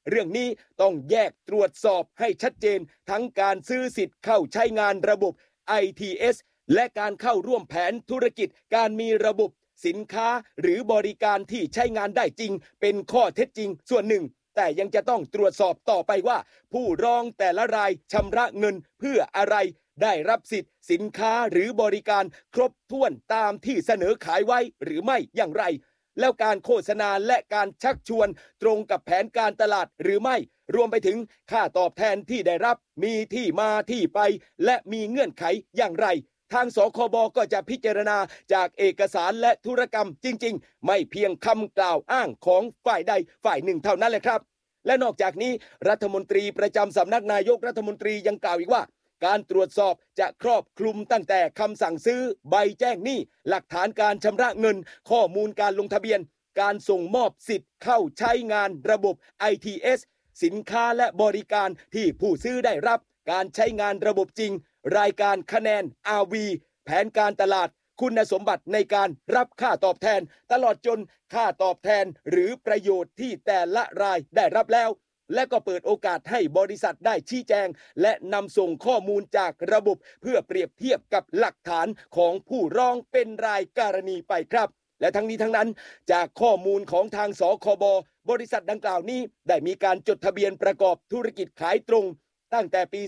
เรื่องนี้ต้องแยกตรวจสอบให้ชัดเจนทั้งการซื้อสิทธิ์เข้าใช้งานระบบ ITS และการเข้าร่วมแผนธุรกิจการมีระบบสินค้าหรือบริการที่ใช้งานได้จริงเป็นข้อเท็จจริงส่วนหนึ่งแต่ยังจะต้องตรวจสอบต่อไปว่าผู้ร้องแต่ละรายชำระเงินเพื่ออะไรได้รับสิทธิ์สินค้าหรือบริการครบถ้วนตามที่เสนอขายไว้หรือไม่อย่างไรแล้วการโฆษณาและการชักชวนตรงกับแผนการตลาดหรือไม่รวมไปถึงค่าตอบแทนที่ได้รับมีที่มาที่ไปและมีเงื่อนไขอย่างไรทางสคบก็จะพิจารณาจากเอกสารและธุรกรรมจริงๆไม่เพียงคำกล่าวอ้างของฝ่ายใดฝ่ายหนึ่งเท่านั้นแหละครับและนอกจากนี้รัฐมนตรีประจำสำนักนายกรัฐมนตรียังกล่าวอีกว่าการตรวจสอบจะครอบคลุมตั้งแต่คำสั่งซื้อใบแจ้งหนี้หลักฐานการชำระเงินข้อมูลการลงทะเบียนการส่งมอบสิทธิ์เข้าใช้งานระบบ ITS สินค้าและบริการที่ผู้ซื้อได้รับการใช้งานระบบจริงรายการคะแนน RV แผนการตลาดคุณสมบัติในการรับค่าตอบแทนตลอดจนค่าตอบแทนหรือประโยชน์ที่แต่ละรายได้รับแล้วและก็เปิดโอกาสให้บริษัทได้ชี้แจงและนำส่งข้อมูลจากระบบเพื่อเปรียบเทียบกับหลักฐานของผู้ร้องเป็นรายกรณีไปครับและทั้งนี้ทั้งนั้นจากข้อมูลของทางสคบ.บริษัทดังกล่าวนี้ได้มีการจดทะเบียนประกอบธุรกิจขายตรงตั้งแต่ปี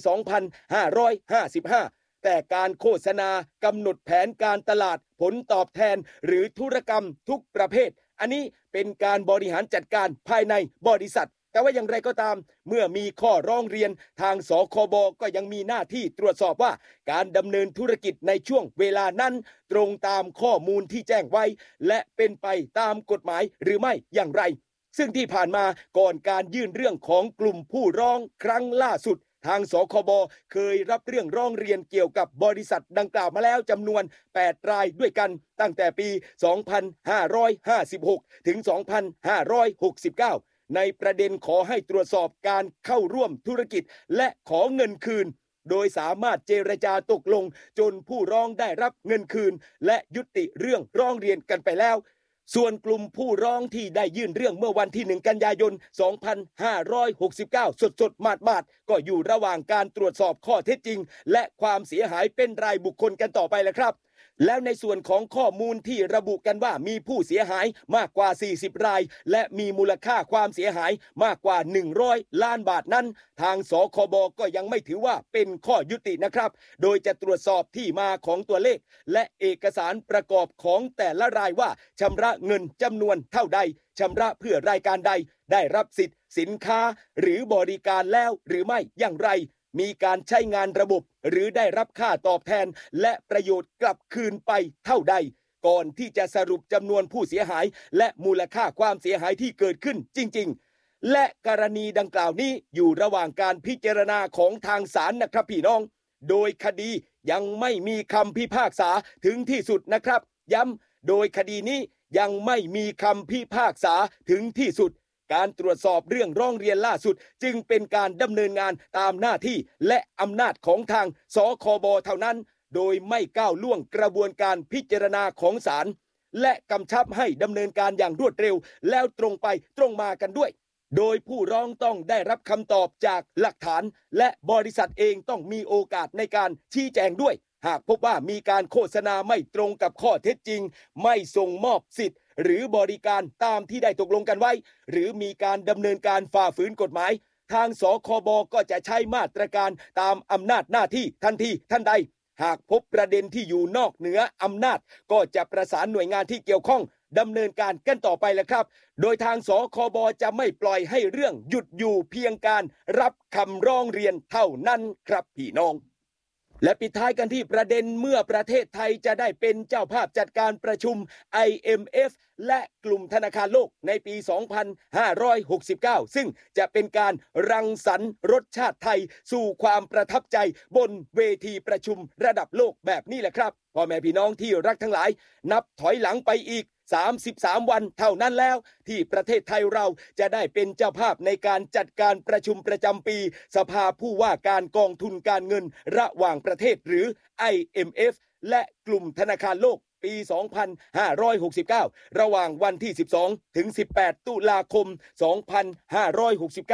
2555 แต่การโฆษณากำหนดแผนการตลาดผลตอบแทนหรือธุรกรรมทุกประเภทอันนี้เป็นการบริหารจัดการภายในบริษัทแต่ว่าอย่างไรก็ตามเมื่อมีข้อร้องเรียนทางสคบ.ก็ยังมีหน้าที่ตรวจสอบว่าการดำเนินธุรกิจในช่วงเวลานั้นตรงตามข้อมูลที่แจ้งไว้และเป็นไปตามกฎหมายหรือไม่อย่างไรซึ่งที่ผ่านมาก่อนการยื่นเรื่องของกลุ่มผู้ร้องครั้งล่าสุดทางสคบ.เคยรับเรื่องร้องเรียนเกี่ยวกับบริษัทดังกล่าวมาแล้วจำนวน8รายด้วยกันตั้งแต่ปี 2556 ถึง 2569 ในประเด็นขอให้ตรวจสอบการเข้าร่วมธุรกิจและขอเงินคืนโดยสามารถเจรจาตกลงจนผู้ร้องได้รับเงินคืนและยุติเรื่องร้องเรียนกันไปแล้วส่วนกลุ่มผู้ร้องที่ได้ยื่นเรื่องเมื่อวันที่1กันยายน 2569 สดๆมาดๆก็อยู่ระหว่างการตรวจสอบข้อเท็จจริงและความเสียหายเป็นรายบุคคลกันต่อไปแล้วครับแล้วในส่วนของข้อมูลที่ระบุกันว่ามีผู้เสียหายมากกว่า40รายและมีมูลค่าความเสียหายมากกว่า100ล้านบาทนั้นทางสคบ.ก็ยังไม่ถือว่าเป็นข้อยุตินะครับโดยจะตรวจสอบที่มาของตัวเลขและเอกสารประกอบของแต่ละรายว่าชำระเงินจำนวนเท่าใดชำระเพื่อรายการใดได้รับสิทธิ์สินค้าหรือบริการแล้วหรือไม่อย่างไรมีการใช้งานระบบหรือได้รับค่าตอบแทนและประโยชน์กลับคืนไปเท่าใดก่อนที่จะสรุปจำนวนผู้เสียหายและมูลค่าความเสียหายที่เกิดขึ้นจริงๆและกรณีดังกล่าวนี้อยู่ระหว่างการพิจารณาของทางศาลนะครับพี่น้องโดยคดียังไม่มีคำพิพากษาถึงที่สุดนะครับย้ำโดยคดีนี้ยังไม่มีคำพิพากษาถึงที่สุดการตรวจสอบเรื่องร้องเรียนล่าสุดจึงเป็นการดำเนินงานตามหน้าที่และอำนาจของทางสคบ.เท่านั้นโดยไม่ก้าวล่วงกระบวนการพิจารณาของศาลและกำชับให้ดำเนินการอย่างรวดเร็วแล้วตรงไปตรงมากันด้วยโดยผู้ร้องต้องได้รับคำตอบจากหลักฐานและบริษัทเองต้องมีโอกาสในการชี้แจงด้วยหากพบว่ามีการโฆษณาไม่ตรงกับข้อเท็จจริงไม่ส่งมอบสิทธิ์หรือบริการตามที่ได้ตกลงกันไว้หรือมีการดำเนินการฝ่าฝืนกฎหมายทางสคบ.ก็จะใช้มาตรการตามอำนาจหน้าที่ทันทีทันใดหากพบประเด็นที่อยู่นอกเหนืออำนาจก็จะประสานหน่วยงานที่เกี่ยวข้องดำเนินการกันต่อไปแหละครับโดยทางสคบ.จะไม่ปล่อยให้เรื่องหยุดอยู่เพียงการรับคำร้องเรียนเท่านั้นครับพี่น้องและปิดท้ายกันที่ประเด็นเมื่อประเทศไทยจะได้เป็นเจ้าภาพจัดการประชุม IMF และกลุ่มธนาคารโลกในปี 2569 ซึ่งจะเป็นการรังสรรค์รสชาติไทยสู่ความประทับใจบนเวทีประชุมระดับโลกแบบนี้แหละครับพ่อแม่พี่น้องที่รักทั้งหลายนับถอยหลังไปอีก33วันเท่านั้นแล้วที่ประเทศไทยเราจะได้เป็นเจ้าภาพในการจัดการประชุมประจำปีสภาผู้ว่าการกองทุนการเงินระหว่างประเทศหรือ IMF และกลุ่มธนาคารโลกปี 2569 ระหว่างวันที่ 12 ถึง 18 ตุลาคม 2569